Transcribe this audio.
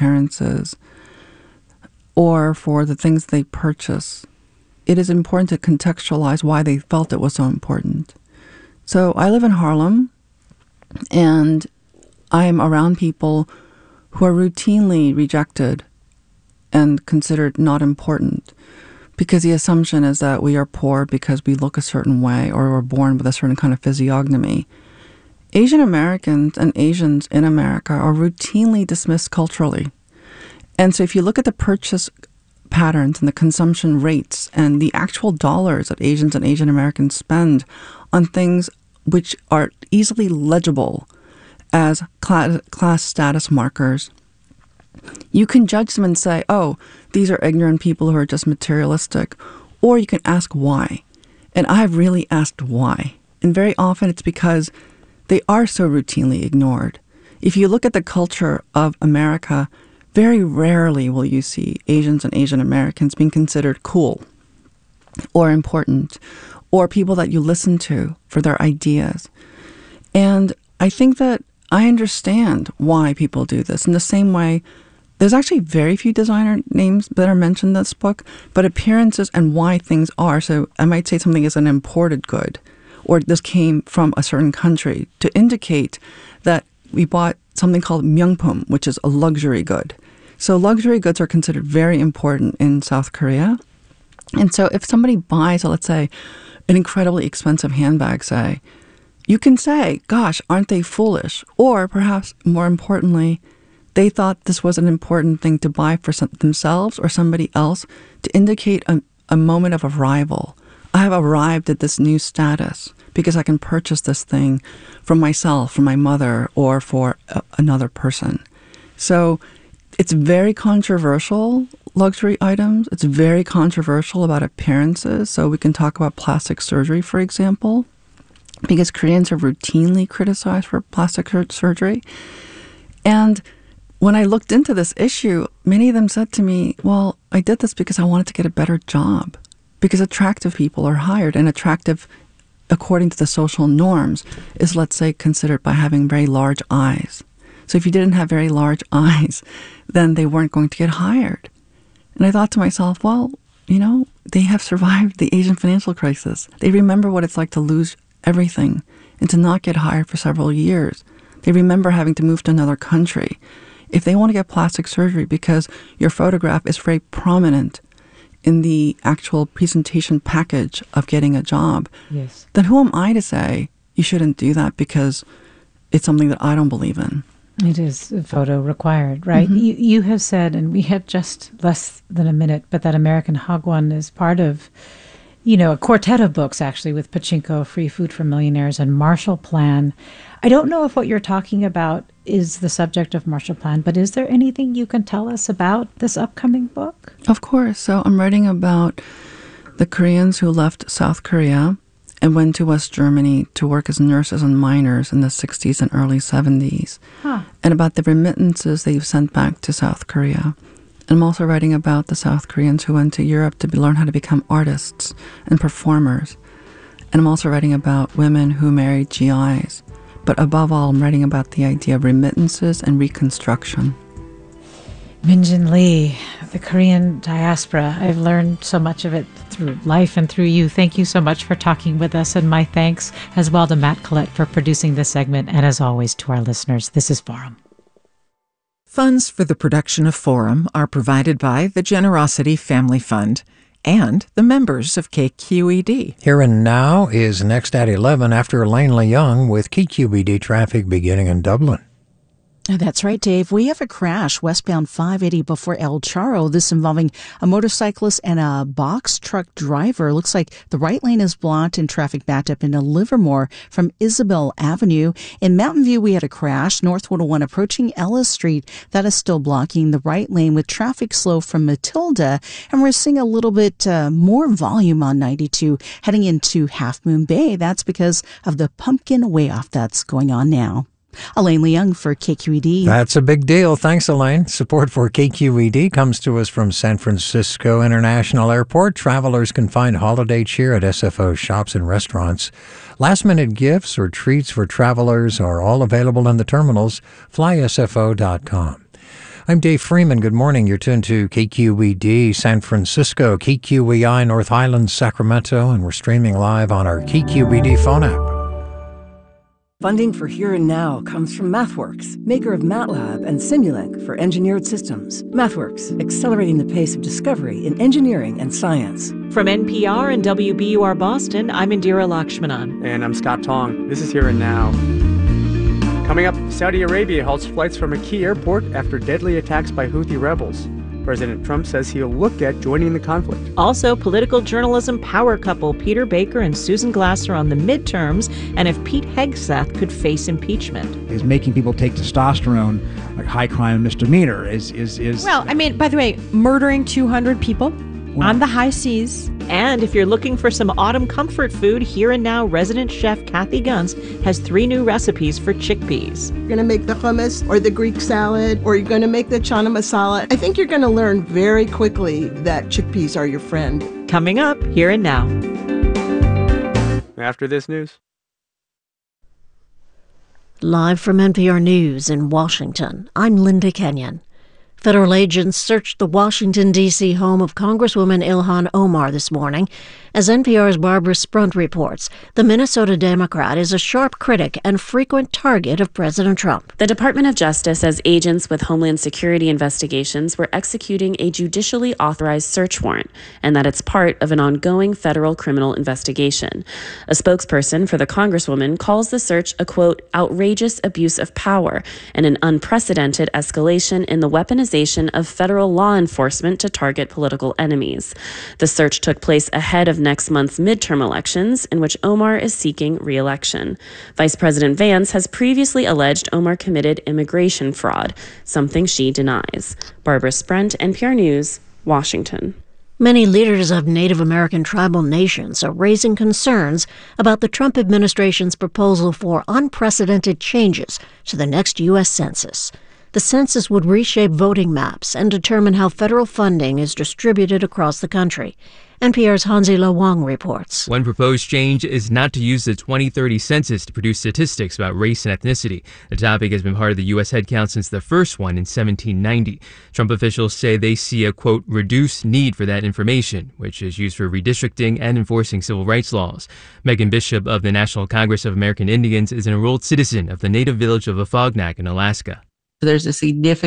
appearances or for the things they purchase, it is important to contextualize why they felt it was so important. So I live in Harlem, and I am around people who are routinely rejected and considered not important because the assumption is that we are poor because we look a certain way or we're born with a certain kind of physiognomy. Asian Americans and Asians in America are routinely dismissed culturally. And so if you look at the purchase patterns and the consumption rates and the actual dollars that Asians and Asian Americans spend on things which are easily legible as class status markers, you can judge them and say, oh, these are ignorant people who are just materialistic. Or you can ask why. And I've really asked why. And very often it's because they are so routinely ignored. If you look at the culture of America, very rarely will you see Asians and Asian Americans being considered cool or important or people that you listen to for their ideas. And I think that I understand why people do this. In the same way, there's actually very few designer names that are mentioned in this book, but appearances and why things are. So I might say something is an imported good, or this came from a certain country to indicate that we bought something called 명품, which is a luxury good. So luxury goods are considered very important in South Korea. And so if somebody buys, let's say, an incredibly expensive handbag, say, you can say, gosh, aren't they foolish? Or perhaps more importantly, they thought this was an important thing to buy for themselves or somebody else to indicate a moment of arrival. I have arrived at this new status because I can purchase this thing for myself, for my mother, or for another person. So it's very controversial, luxury items. It's very controversial about appearances. So we can talk about plastic surgery, for example, because Koreans are routinely criticized for plastic surgery. And when I looked into this issue, many of them said to me, well, I did this because I wanted to get a better job, because attractive people are hired, and attractive, according to the social norms, is, let's say, considered by having very large eyes. So if you didn't have very large eyes, then they weren't going to get hired. And I thought to myself, well, you know, they have survived the Asian financial crisis. They remember what it's like to lose everything and to not get hired for several years. They remember having to move to another country. If they want to get plastic surgery because your photograph is very prominent in the actual presentation package of getting a job, yes, then who am I to say you shouldn't do that because it's something that I don't believe in? It is a photo required, right? Mm-hmm. You have said, and we have just less than a minute, but that American Hagwon is part of, you know, a quartet of books, actually, with Pachinko, Free Food for Millionaires, and Marshall Plan. I don't know if what you're talking about is the subject of Marshall Plan, but is there anything you can tell us about this upcoming book? Of course. So I'm writing about the Koreans who left South Korea and went to West Germany to work as nurses and miners in the 60s and early 70s, and about the remittances they've sent back to South Korea. And I'm also writing about the South Koreans who went to Europe to learn how to become artists and performers. And I'm also writing about women who married GIs. But above all, I'm writing about the idea of remittances and reconstruction. Minjin Lee, the Korean diaspora. I've learned so much of it through life and through you. Thank you so much for talking with us. And my thanks as well to Matt Collette for producing this segment. And as always, to our listeners, this is Forum. Funds for the production of Forum are provided by the Generosity Family Fund and the members of KQED. Here and Now is next at 11 after Elaine Leung with KQED traffic beginning in Dublin. That's right, Dave. We have a crash westbound 580 before El Charro. This involving a motorcyclist and a box truck driver. Looks like the right lane is blocked and traffic backed up into Livermore from Isabel Avenue. In Mountain View, we had a crash north 101 approaching Ellis Street. That is still blocking the right lane with traffic slow from Matilda. And we're seeing a little bit more volume on 92 heading into Half Moon Bay. That's because of the Pumpkin Way Off that's going on now. Elaine Leung for KQED. That's a big deal. Thanks, Elaine. Support for KQED comes to us from San Francisco International Airport. Travelers can find holiday cheer at SFO shops and restaurants. Last-minute gifts or treats for travelers are all available in the terminals. FlySFO.com. I'm Dave Freeman. Good morning. You're tuned to KQED San Francisco, KQEI North Highlands, Sacramento, and we're streaming live on our KQED phone app. Funding for Here and Now comes from MathWorks, maker of MATLAB and Simulink for engineered systems. MathWorks, accelerating the pace of discovery in engineering and science. From NPR and WBUR Boston, I'm Indira Lakshmanan. And I'm Scott Tong. This is Here and Now. Coming up, Saudi Arabia halts flights from a key airport after deadly attacks by Houthi rebels. President Trump says he'll look at joining the conflict. Also, political journalism power couple Peter Baker and Susan Glasser on the midterms, and if Pete Hegseth could face impeachment. Is making people take testosterone, like high crime misdemeanor, is. Well, I mean, by the way, murdering 200 people on the high seas. And if you're looking for some autumn comfort food, Here and Now resident chef Kathy Gunz has 3 new recipes for chickpeas. You're going to make the hummus or the Greek salad, or you're going to make the chana masala. I think you're going to learn very quickly that chickpeas are your friend. Coming up, Here and Now. After this news. Live from NPR News in Washington, I'm Linda Kenyon. Federal agents searched the Washington, D.C. home of Congresswoman Ilhan Omar this morning. As NPR's Barbara Sprunt reports, the Minnesota Democrat is a sharp critic and frequent target of President Trump. The Department of Justice says agents with Homeland Security investigations were executing a judicially authorized search warrant and that it's part of an ongoing federal criminal investigation. A spokesperson for the Congresswoman calls the search a, quote, outrageous abuse of power and an unprecedented escalation in the weaponization of federal law enforcement to target political enemies. The search took place ahead of next month's midterm elections, in which Omar is seeking re-election. Vice President Vance has previously alleged Omar committed immigration fraud, something she denies. Barbara Sprunt, NPR News, Washington. Many leaders of Native American tribal nations are raising concerns about the Trump administration's proposal for unprecedented changes to the next U.S. Census. The census would reshape voting maps and determine how federal funding is distributed across the country. NPR's Hansi-Lo Wang reports. One proposed change is not to use the 2030 census to produce statistics about race and ethnicity. The topic has been part of the U.S. headcount since the first one in 1790. Trump officials say they see a, quote, reduced need for that information, which is used for redistricting and enforcing civil rights laws. Megan Bishop of the National Congress of American Indians is an enrolled citizen of the native village of Afognak in Alaska. There's a significant